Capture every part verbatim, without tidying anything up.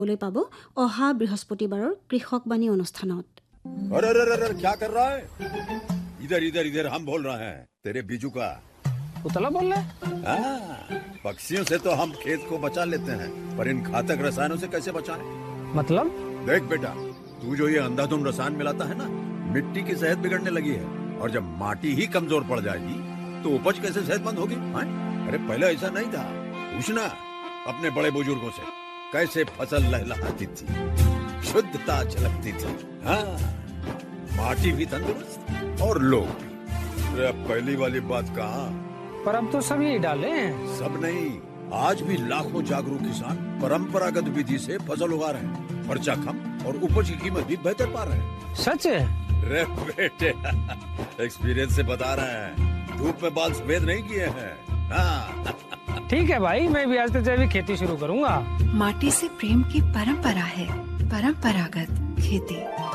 লৈ পাব অহা বৃহস্পতিবাৰৰ কৃষকবাণী অনুষ্ঠানত। अरे अरे अरे अरे, क्या कर रहा है? इधर इधर इधर हम बोल रहे हैं तेरे बीजू का। उतला बोल रहा है? हाँ, पक्षियों से तो हम खेत को बचा लेते हैं, पर इन घातक रसायनों से कैसे बचाएं? मतलब? देख बेटा, तू जो ये अंधाधुंध रसायन मिलाता है ना, मिट्टी की सेहत बिगड़ने लगी है। और जब माटी ही कमजोर पड़ जाएगी तो उपज कैसे सेहतमंद होगी? हाँ? अरे पहले ऐसा नहीं था। पूछना अपने बड़े बुजुर्गों से, कैसे फसल लहलहाती थी, शुद्धता झलकती थी। हाँ, माटी भी तंदुरुस्त और लोग भी। अरे अब पहली वाली बात कहाँ? पर अब तो सब यही डाले हैं। सब नहीं, आज भी लाखों जागरूक किसान परंपरागत विधि से फसल उगा रहे हैं। खर्चा कम और उपज की कीमत भी बेहतर पा रहे हैं। सच है? रे बेटे, एक्सपीरियंस से बता रहे हैं, धूप में बाल सफेद नहीं किए हैं। हाँ। ठीक है भाई, मैं भी आज से जैविक खेती शुरू करूंगा। माटी से प्रेम की परंपरा है, परंपरागत खेती।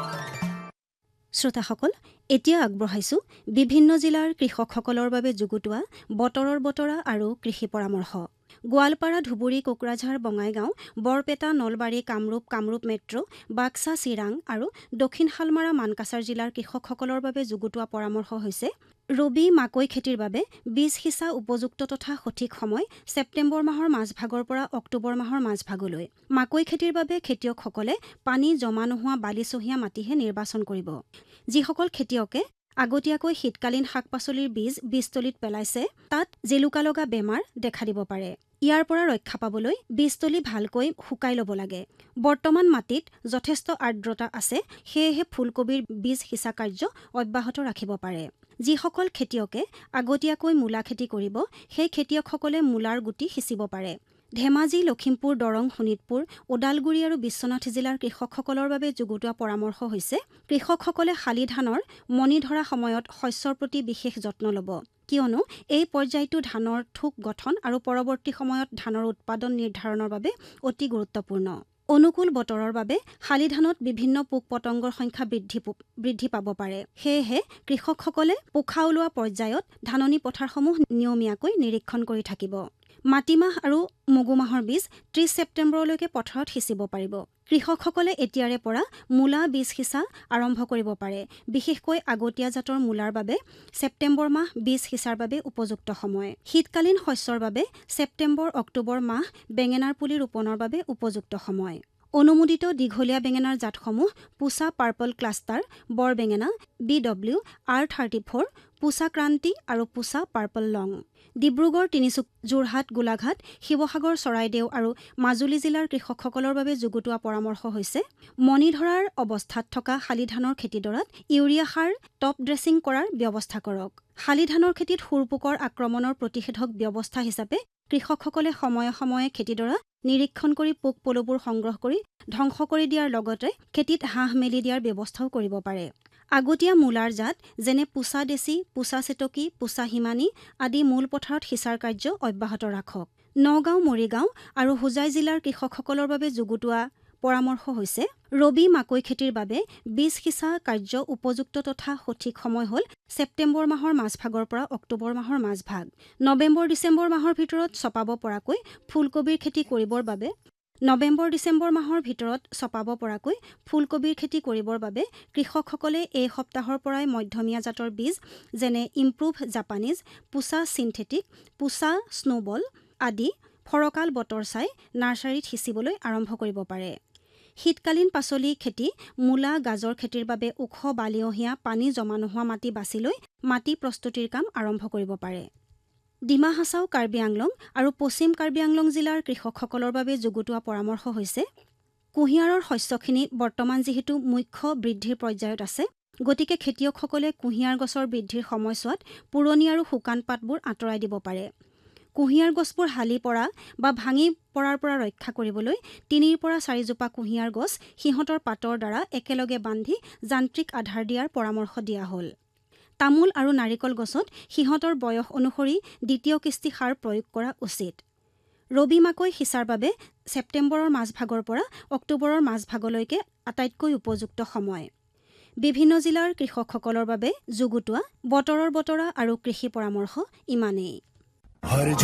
শ্ৰোতাসকল, এতিয়া আগবঢ়াইছো বিভিন্ন জিলাৰ কৃষকসকলৰ বাবে যুগুতোৱা বতৰৰ বতৰা আৰু কৃষি পৰামৰ্শ। গোৱালপাৰা, ধুবুৰী, কোকৰাঝাৰ, বঙাইগাঁও, বৰপেটা, নলবাৰী, কামৰূপ, কামৰূপ মেট্ৰ', বাক্সা, চিৰাং আৰু দক্ষিণ শালমাৰা, মানকাছাৰ জিলাৰ কৃষকসকলৰ বাবে যুগুতোৱা পৰামৰ্শ হৈছে ৰবি মাকৈ খেতিৰ বাবে বীজ সিঁচা উপযুক্ত তথা সঠিক সময় ছেপ্টেম্বৰ মাহৰ মাজভাগৰ পৰা অক্টোবৰ মাহৰ মাজভাগলৈ। মাকৈ খেতিৰ বাবে খেতিয়কসকলে পানী জমা নোহোৱা বালিচহীয়া মাটিহে নিৰ্বাচন কৰিব। যিসকল খেতিয়কে আগতীয়াকৈ শীতকালীন শাক পাচলিৰ বীজ বীজতলীত পেলাইছে, তাত জেলুকা লগা বেমাৰ দেখা দিব পাৰে। ইয়াৰ পৰা ৰক্ষা পাবলৈ বীজতলী ভালকৈ শুকাই ল'ব লাগে। বৰ্তমান মাটিত যথেষ্ট আৰ্দ্ৰতা আছে, সেয়েহে ফুলকবিৰ বীজ সিঁচা কাৰ্য অব্যাহত ৰাখিব পাৰে। যিসকল খেতিয়কে আগতীয়াকৈ মূলা খেতি কৰিব, সেই খেতিয়কসকলে মূলাৰ গুটি সিঁচিব পাৰে। ধেমাজি, লখিমপুৰ, দৰং, শোণিতপুৰ, ওদালগুৰি আৰু বিশ্বনাথ জিলাৰ কৃষকসকলৰ বাবে যুগুতোৱা পৰামৰ্শ হৈছে কৃষকসকলে শালি ধানৰ মণি ধৰা সময়ত শস্যৰ প্ৰতি বিশেষ যত্ন ল'ব, কিয়নো এই পৰ্যায়টো ধানৰ থোক গঠন আৰু পৰৱৰ্তী সময়ত ধানৰ উৎপাদন নিৰ্ধাৰণৰ বাবে অতি গুৰুত্বপূৰ্ণ। অনুকূল বতৰৰ বাবে শালি ধানত বিভিন্ন পোক পতংগৰ সংখ্যা বৃদ্ধি বৃদ্ধি পাব পাৰে। সেয়েহে কৃষকসকলে পোখা ওলোৱা পৰ্যায়ত ধাননি পথাৰসমূহ নিয়মীয়াকৈ নিৰীক্ষণ কৰি থাকিব। মাটিমাহ আৰু মগু মাহৰ বীজ ত্ৰিশ ছেপ্টেম্বৰলৈকে পথাৰত সিঁচিব পাৰিব। কৃষকসকলে এতিয়াৰে পৰা মূলা বীজ সিঁচা আৰম্ভ কৰিব পাৰে। বিশেষকৈ আগতীয়া জাতৰ মূলাৰ বাবে ছেপ্টেম্বৰ মাহ বীজ সিঁচাৰ বাবে উপযুক্ত সময়। শীতকালীন শস্যৰ বাবে ছেপ্টেম্বৰ অক্টোবৰ মাহ বেঙেনাৰ পুলি ৰোপণৰ বাবে উপযুক্ত সময়। অনুমোদিত দীঘলীয়া বেঙেনাৰ জাতসমূহ পুছা পাৰ্পল ক্লাষ্টাৰ, বৰ বেঙেনা, B W R thirty four, পুছা Kranti আৰু পুছা পাৰ্পল লং। ডিব্ৰুগড়, তিনিচুকীয়া, যোৰহাট, গোলাঘাট, শিৱসাগৰ, চৰাইদেউ আৰু মাজুলী জিলাৰ কৃষকসকলৰ বাবে যুগুতোৱা পৰামৰ্শ হৈছে মণি ধৰাৰ অৱস্থাত থকা শালি ধানৰ খেতিডৰাত ইউৰিয়া সাৰ টপ ড্ৰেছিং কৰাৰ ব্যৱস্থা কৰক। শালি ধানৰ খেতিত শুৰপোকৰ আক্ৰমণৰ প্ৰতিষেধক ব্যৱস্থা হিচাপে কৃষকসকলে সময়ে সময়ে খেতিডৰা নিৰীক্ষণ কৰি পোক পলুবোৰ সংগ্ৰহ কৰি ধ্বংস কৰি দিয়াৰ লগতে খেতিত হাঁহ মেলি দিয়াৰ ব্যৱস্থাও কৰিব পাৰে। আগতীয়া মূলাৰ জাত যেনে পুছা দেশী, পুছা চেতকী, পুছা হিমানী আদি মূল পথাৰত সিঁচাৰ কাৰ্য অব্যাহত ৰাখক। নগাঁও, মৰিগাঁও আৰু হোজাই জিলাৰ কৃষকসকলৰ বাবে যুগুতোৱা পৰামৰ্শ হৈছে ৰবি মাকৈ খেতিৰ বাবে বীজ সিঁচা কাৰ্য উপযুক্ত তথা সঠিক সময় হ'ল ছেপ্টেম্বৰ মাহৰ মাজভাগৰ পৰা অক্টোবৰ মাহৰ মাজভাগ। নৱেম্বৰ ডিচেম্বৰ মাহৰ ভিতৰত চপাব পৰাকৈ ফুলকবিৰ খেতি কৰিবৰ বাবে নৱেম্বৰ ডিচেম্বৰ মাহৰ ভিতৰত চপাব পৰাকৈ ফুলকবিৰ খেতি কৰিবৰ বাবে কৃষকসকলে এই সপ্তাহৰ পৰাই মধ্যমীয়া জাতৰ বীজ যেনে ইম্প্ৰুভ জাপানীজ, পুছা চিন্থেটিক, পুছা স্নোবল আদি ফৰকাল বতৰ চাই নাৰ্চাৰীত সিঁচিবলৈ আৰম্ভ কৰিব পাৰে। শীতকালীন পাচলি খেতি মূলা, গাজৰ খেতিৰ বাবে ওখ বালিয়হীয়া পানী জমা নোহোৱা মাটি বাছি লৈ মাটি প্ৰস্তুতিৰ কাম আৰম্ভ কৰিব পাৰে। ডিমা হাছাও, কাৰ্বি আংলং আৰু পশ্চিম কাৰ্বি আংলং জিলাৰ কৃষকসকলৰ বাবে যুগুতোৱা পৰামৰ্শ হৈছে কুঁহিয়াৰৰ শস্যখিনি বৰ্তমান যিহেতু মুখ্য বৃদ্ধিৰ পৰ্যায়ত আছে, গতিকে খেতিয়কসকলে কুঁহিয়াৰ গছৰ বৃদ্ধিৰ সময়ছোৱাত পুৰণি আৰু শুকান পাতবোৰ আঁতৰাই দিব পাৰে। কুঁহিয়াৰ গছবোৰ হালি পৰা বা ভাঙি পৰাৰ পৰা ৰক্ষা কৰিবলৈ তিনিৰ পৰা চাৰিজোপা কুঁহিয়াৰ গছ সিহঁতৰ পাতৰ দ্বাৰা একেলগে বান্ধি যান্ত্ৰিক আধাৰ দিয়াৰ পৰামৰ্শ দিয়া হ'ল। তামোল আৰু নাৰিকল গছত সিহঁতৰ বয়স অনুসৰি দ্বিতীয় কিস্তি সাৰ প্ৰয়োগ কৰা উচিত। ৰবি মাকৈ সিঁচাৰ বাবে ছেপ্টেম্বৰৰ মাজভাগৰ পৰা অক্টোবৰৰ মাজভাগলৈকে আটাইতকৈ উপযুক্ত সময়। বিভিন্ন জিলাৰ কৃষকসকলৰ বাবে যুগুতোৱা বতৰৰ বতৰা আৰু কৃষি পৰামৰ্শ ইমানেই।